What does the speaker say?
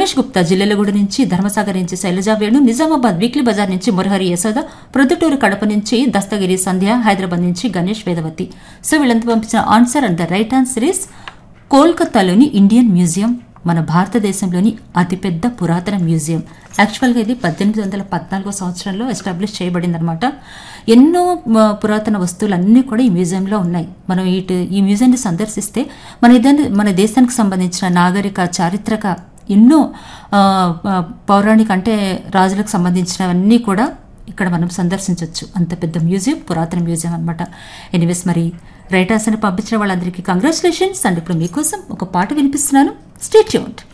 రమేష్ గుప్తా జిల్లెలగూడ నుంచి, ధర్మసాగర్ నుంచి శైలజా వేణు, నిజామాబాద్ వీక్లీ బజార్ నుంచి మురహరి యశోద, ప్రొద్దుటూరు కడప నుంచి దస్తగిరి సంధ్య, హైదరాబాద్ నుంచి గణేష్ వేదవతి. సో వీళ్ళంతా పంపించిన answer and the right answer is కోల్కతాలోని ఇండియన్ మ్యూజియం, మన భారతదేశంలోని అతిపెద్ద పురాతన మ్యూజియం. యాక్చువల్గా ఇది 1814 సంవత్సరంలో ఎస్టాబ్లిష్ చేయబడిందనమాట. ఎన్నో పురాతన వస్తువులన్నీ కూడా ఈ మ్యూజియంలో ఉన్నాయి. మనం ఈ మ్యూజియంని సందర్శిస్తే మన దేశానికి సంబంధించిన నాగరిక, చారిత్రక ఎన్నో పౌరాణిక అంటే రాజులకు సంబంధించినవన్నీ కూడా ఇక్కడ మనం సందర్శించవచ్చు. అంత పెద్ద మ్యూజియం, పురాతన మ్యూజియం అనమాట. ఎనీవేస్ మరి రైట్ ఆన్సర్ పంపించిన వాళ్ళందరికీ కంగ్రాచులేషన్స్. అండ్ ఇప్పుడు మీకోసం ఒక పాట వినిపిస్తున్నాను. Stay tuned.